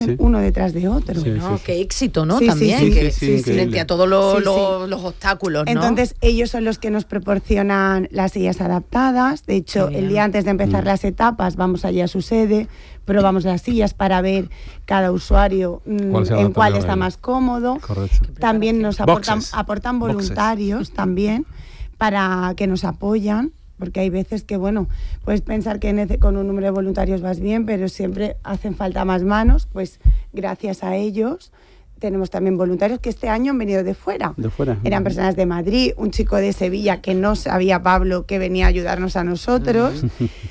uno detrás de otro. Bueno, qué éxito, ¿no? Sí, También, sí, frente a todos los obstáculos, ¿no? Entonces, ellos son los que nos proporcionan las sillas adaptadas. De hecho, el día antes de empezar las etapas, vamos allí a su sede, probamos las sillas para ver cada usuario en cuál está más cómodo. Correcto. También nos aportan voluntarios también para que nos apoyan. Porque hay veces que, bueno, puedes pensar que con un número de voluntarios vas bien, pero siempre hacen falta más manos. Pues gracias a ellos tenemos también voluntarios que este año han venido de fuera. Eran personas de Madrid, un chico de Sevilla que no sabía, Pablo, que venía a ayudarnos a nosotros.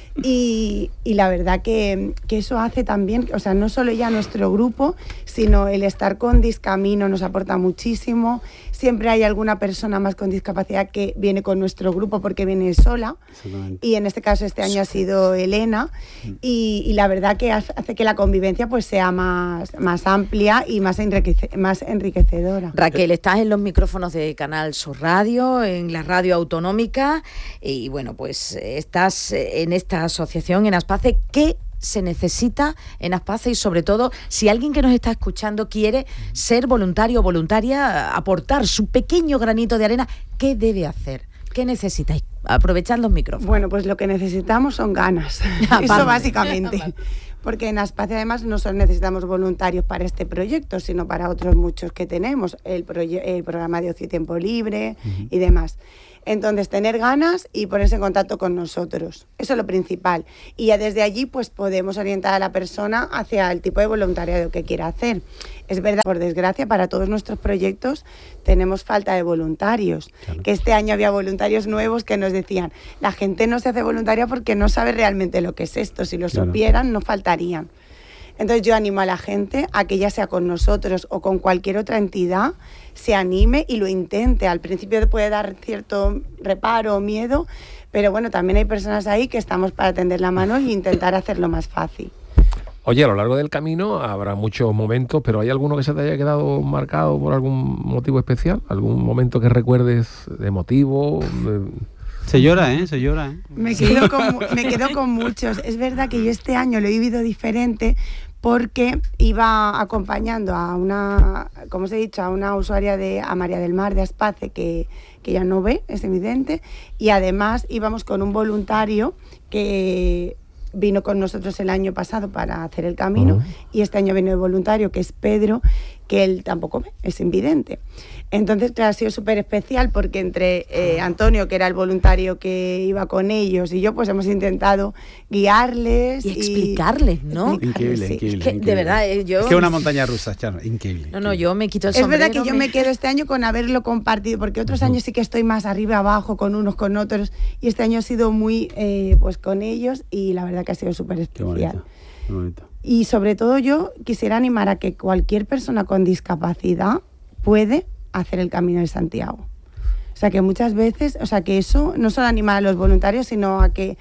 Y la verdad que eso hace también, o sea, no solo ya nuestro grupo, sino el estar con Discamino nos aporta muchísimo. Siempre hay alguna persona más con discapacidad que viene con nuestro grupo porque viene sola. Y en este caso este año ha sido Elena. Y la verdad que hace que la convivencia pues sea más amplia y más enriquecedora. Raquel, estás en los micrófonos de Canal Sur Radio, en la radio autonómica, y bueno, pues estás en esta asociación, en Aspace. ¿Qué se necesita en Aspace? Y sobre todo, si alguien que nos está escuchando quiere ser voluntario o voluntaria, aportar su pequeño granito de arena, ¿qué debe hacer? ¿Qué necesitáis? Aprovechad los micrófonos. Bueno, pues lo que necesitamos son ganas. Eso básicamente. Porque en Aspace además no solo necesitamos voluntarios para este proyecto, sino para otros muchos que tenemos, el programa de ocio y tiempo libre y demás. Entonces, tener ganas y ponerse en contacto con nosotros. Eso es lo principal. Y ya desde allí, pues podemos orientar a la persona hacia el tipo de voluntariado que quiera hacer. Es verdad, por desgracia, para todos nuestros proyectos tenemos falta de voluntarios. Claro. Que este año había voluntarios nuevos que nos decían, la gente no se hace voluntaria porque no sabe realmente lo que es esto. Si lo supieran, no faltarían. Entonces yo animo a la gente a que ya sea con nosotros o con cualquier otra entidad, se anime y lo intente. Al principio puede dar cierto reparo o miedo, pero bueno, también hay personas ahí que estamos para tender la mano e intentar hacerlo más fácil. Oye, a lo largo del camino habrá muchos momentos, pero ¿hay alguno que se te haya quedado marcado por algún motivo especial? ¿Algún momento que recuerdes emotivo? Se llora, ¿eh? Se llora, ¿eh? Me quedo con muchos. Es verdad que yo este año lo he vivido diferente porque iba acompañando a una, como os he dicho, a una usuaria a María del Mar de Aspace que ya no ve, es evidente, y además íbamos con un voluntario que vino con nosotros el año pasado para hacer el camino y este año vino de voluntario, que es Pedro, que él tampoco ve, es invidente. Entonces, claro, ha sido súper especial porque entre Antonio, que era el voluntario que iba con ellos, y yo, pues hemos intentado guiarles y explicarles, ¿no? Increíble, sí. increíble. Es que, de verdad, yo... Es que una montaña rusa, Chano, increíble. No, yo me quito el sombrero. Es verdad que yo me quedo este año con haberlo compartido, porque otros años sí que estoy más arriba, abajo, con unos, con otros, y este año ha sido muy, pues con ellos, y la verdad que ha sido súper especial. Qué bonito. Y sobre todo yo quisiera animar a que cualquier persona con discapacidad puede hacer el Camino de Santiago. O sea, que muchas veces, o sea, que eso no solo animar a los voluntarios, sino a que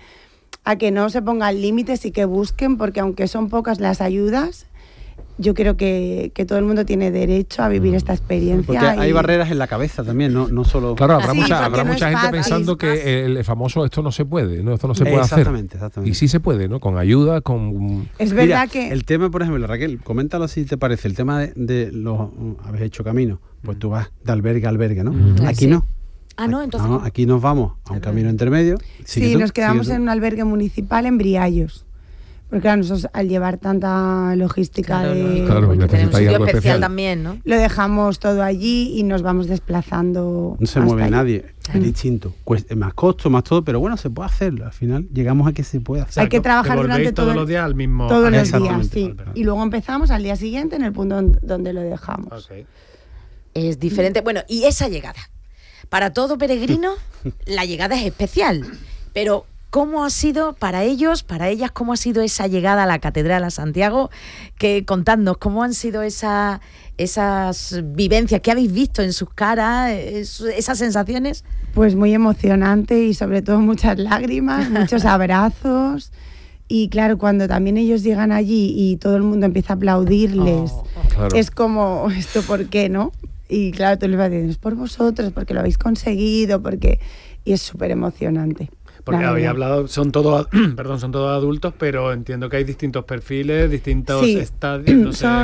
no se pongan límites y que busquen, porque aunque son pocas las ayudas, yo creo que todo el mundo tiene derecho a vivir esta experiencia. Porque hay barreras en la cabeza también, no solo... Claro, habrá mucha gente pensando que el famoso esto no se puede, ¿no? Esto no se puede hacer. Exactamente. Y sí se puede, ¿no? Con ayuda, con... Es verdad que... El tema, por ejemplo, Raquel, coméntalo si te parece, el tema de los... Habéis hecho camino, pues tú vas de albergue a albergue, ¿no? Aquí no. No, entonces... No, aquí nos vamos a un camino intermedio. Sí, nos quedamos en un albergue municipal en Briallos. Porque claro, nosotros al llevar tanta logística tenemos un sitio especial también, ¿no? Lo dejamos todo allí y nos vamos desplazando. No se mueve nadie, es distinto. Más costo, más todo, pero bueno, se puede hacer. Al final llegamos a que se puede hacer. Hay que trabajar durante todos los días al mismo... Todos los días, sí. Y luego empezamos al día siguiente en el punto donde lo dejamos. Okay. Es diferente. Bueno, y esa llegada. Para todo peregrino, la llegada es especial, pero... ¿Cómo ha sido para ellos, para ellas, cómo ha sido esa llegada a la Catedral a Santiago? Contadnos, ¿cómo han sido esas vivencias? ¿Qué habéis visto en sus caras, esas sensaciones? Pues muy emocionante y sobre todo muchas lágrimas, muchos abrazos. Y claro, cuando también ellos llegan allí y todo el mundo empieza a aplaudirles, claro. Es como, ¿esto por qué, no? Y claro, tú les vas diciendo, es por vosotros, porque lo habéis conseguido, y es súper emocionante. Porque habéis hablado, son todos adultos, pero entiendo que hay distintos perfiles, distintos estadios. Entonces,